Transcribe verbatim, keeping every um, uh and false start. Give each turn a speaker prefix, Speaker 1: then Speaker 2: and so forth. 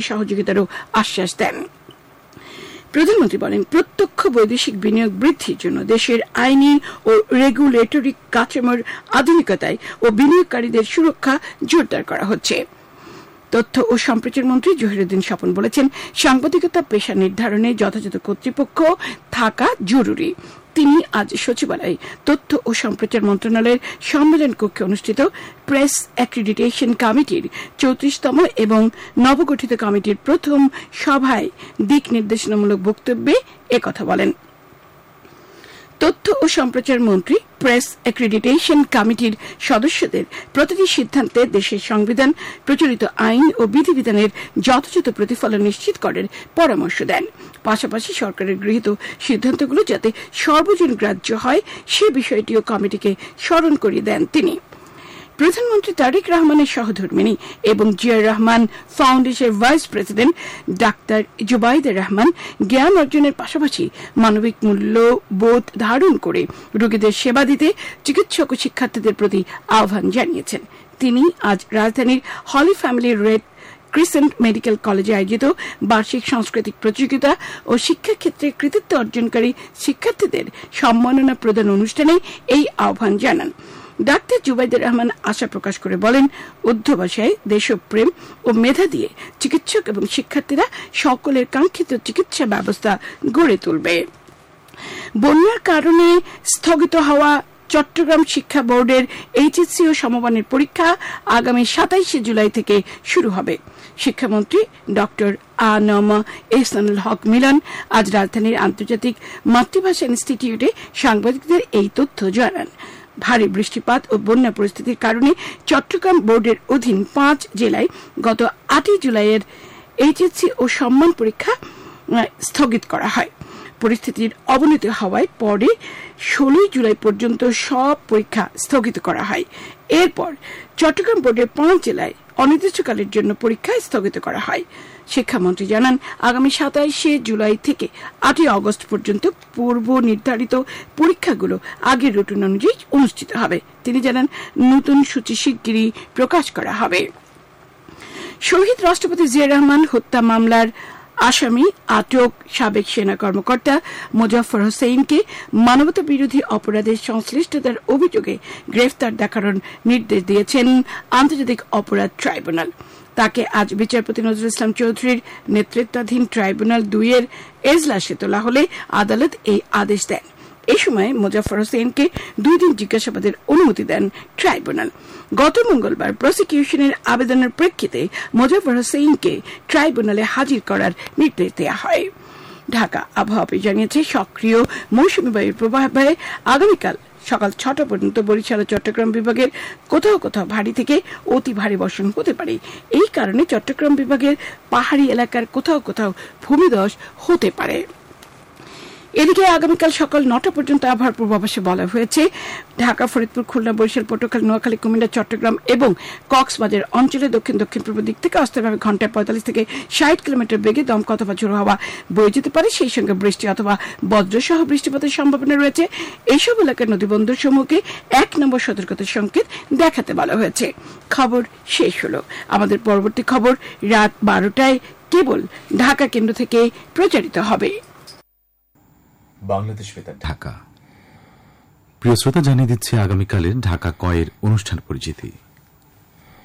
Speaker 1: সহযোগিতারও আশ্বাস দেন। প্রধানমন্ত্রী বলেন, প্রত্যক্ষ বৈদেশিক বিনিয়োগ বৃদ্ধির জন্য দেশের আইনি ও রেগুলেটরি কাঠামোর আধুনিকতায় ও বিনিয়োগকারীদের সুরক্ষা জোরদার করা হচ্ছে। তথ্য ও সম্প্রচার মন্ত্রী জহিরুদ্দিন স্বপন বলেছেন, সাংবাদিকতা পেশা নির্ধারণে যথাযথ কর্তৃপক্ষ থাকা জরুরি। তিনি আজ সচিবালয়ে তথ্য ও সম্প্রচার মন্ত্রণালয়ের সম্মেলন কক্ষে অনুষ্ঠিত প্রেস অ্যাক্রিডিটেশন কমিটির চৌত্রিশতম এবং নবগঠিত কমিটির প্রথম সভায় দিক নির্দেশনামূলক বক্তব্যে একথা বলেন। তথ্য ও সম্প্রচার মন্ত্রী প্রেস অ্যাক্রিডিটেশন কমিটির সদস্যদের প্রতিটি সিদ্ধান্তে দেশের সংবিধান, প্রচলিত আইন ও বিধিবিধানের যথাযথ প্রতিফলন নিশ্চিত করার পরামর্শ দেন। পাশাপাশি সরকারের গৃহীত সিদ্ধান্তগুলো যাতে সর্বজন গ্রাহ্য হয় সে বিষয়টিও কমিটিকে স্মরণ করিয়ে দেন তিনি। প্রধানমন্ত্রী তারেক রহমানের সহধর্মিণী এবং জিয়া রহমান ফাউন্ডেশনের vice president doctor Zubaida Rahman জ্ঞান অর্জনের পাশাপাশি মানবিক মূল্যবোধ ধারণ করে রোগীদের সেবা দিতে চিকিৎসক ও শিক্ষার্থীদের প্রতি আহ্বান জানিয়েছেন। তিনি আজ রাজধানীর হলি ফ্যামিলি রেড ক্রিসেন্ট মেডিকেল কলেজে আয়োজিত বার্ষিক সাংস্কৃতিক প্রতিযোগিতা ও শিক্ষাক্ষেত্রে কৃতিত্ব অর্জনকারী শিক্ষার্থীদের সম্মাননা প্রদান অনুষ্ঠানে এই আহ্বান জানান। ডাক্তার জুবাইদুর রহমান আশা প্রকাশ করে বলেন, অধ্যবসায়, দেশপ্রেম ও মেধা দিয়ে চিকিৎসক এবং শিক্ষার্থীরা সকলের কাঙ্ক্ষিত চিকিৎসা ব্যবস্থা গড়ে তুলবে। বন্যার কারণে স্থগিত হওয়া চট্টগ্রাম শিক্ষা বোর্ডের এইচএসসি ও সমমানের পরীক্ষা আগামী সাতাইশে জুলাই থেকে শুরু হবে। শিক্ষামন্ত্রী ডক্টর আ নম এহসানুল হক মিলন আজ রাজধানীর আন্তর্জাতিক মাতৃভাষা ইনস্টিটিউটে সাংবাদিকদের এই তথ্য জানান। ভারী বৃষ্টিপাত ও বন্যা পরিস্থিতির কারণে চট্টগ্রাম বোর্ডের অধীন পাঁচ জেলায় গত আটই জুলাইয়ের এইচএসসি ও সম্মান পরীক্ষা স্থগিত করা হয়। পরিস্থিতির অবনতি হওয়ায় পরে ষোলোই জুলাই পর্যন্ত সব পরীক্ষা স্থগিত করা হয়। এরপর চট্টগ্রাম বোর্ডের পাঁচ জেলায় অনির্দিষ্টকালের জন্য পরীক্ষা স্থগিত করা হয়। শিক্ষামন্ত্রী জানান, আগামী সাতাইশে জুলাই থেকে আটই আগস্ট পর্যন্ত পূর্ব নির্ধারিত পরীক্ষাগুলো আগের রুটিন অনুযায়ী অনুষ্ঠিত হবে। তিনি জানান, নতুন সূচি শিগগিরই প্রকাশ করা হবে। শহীদ রাষ্ট্রপতি জিয়া রহমান হত্যা মামলার আসামি আটক সাবেক সেনা কর্মকর্তা মোজাফফর হোসেইনকে মানবতা বিরোধী অপরাধের সংশ্লিষ্টতার অভিযোগে গ্রেফতার দেখানোর নির্দেশ দিয়েছেন আন্তর্জাতিক অপরাধ ট্রাইব্যুনাল। তাকে আজ বিচারপতি নজরুল ইসলাম চৌধুরীর নেতৃত্বাধীন ট্রাইব্যুনাল দুই এর এজলাসে তোলা হলে আদালত এই আদেশ দেন। এই সময় মোজাফফর হোসেইনকে দুই দিন জিজ্ঞাসাবাদের অনুমতি দেন ট্রাইব্যুনাল। গত মঙ্গলবার প্রসিকিউশনের আবেদনের প্রেক্ষিতে মোজাফফর হোসেইনকে ট্রাইব্যুনালে হাজির করার নির্দেশ দেওয়া হয়। ঢাকা আবহাওয়া জানিয়েছে, সক্রিয় মৌসুমী বায়ুর প্রভাবে আগামীকাল সকাল ছটা পর্যন্ত বরিশাল ও চট্টগ্রাম বিভাগের কোথাও কোথাও ভারী থেকে অতি ভারী বর্ষণ হতে পারে। এই কারণে চট্টগ্রাম বিভাগের পাহাড়ি এলাকার কোথাও কোথাও ভূমিধস হতে পারে। এদিকে আগামীকাল সকাল নটা পর্যন্ত আবহাওয়ার পূর্বাভাসে বলা হয়েছে, ঢাকা, ফরিদপুর, খুলনা, বরিশাল, পটুয়াখালী, নোয়াখালী, কুমিল্লা, চট্টগ্রাম এবং কক্সবাজার অঞ্চলে দক্ষিণ দক্ষিণ পূর্ব দিক থেকে অস্থায়ীভাবে ঘন্টায় পঁয়তাল্লিশ থেকে ষাট কিলোমিটার বেগে দমকা অথবা ঝোড়ো হাওয়া বয়ে যেতে পারে। সেই সঙ্গে বৃষ্টি অথবা বজ্রসহ বৃষ্টিপাতের সম্ভাবনা রয়েছে। এইসব এলাকার নদীবন্দর সমূহকে এক নম্বর সতর্কতার সংকেত দেখাতে বলা হয়েছে। খবর শেষ হলো। আমাদের পরবর্তী খবর রাত বারোটায় কেবল ঢাকা কেন্দ্র থেকে প্রচারিত হবে।
Speaker 2: বাংলাদেশ বেতার ঢাকা। প্রিয় শ্রোতা, জানিয়ে দিচ্ছে আগামীকালের ঢাকা কয়ের অনুষ্ঠান পরিচিতি।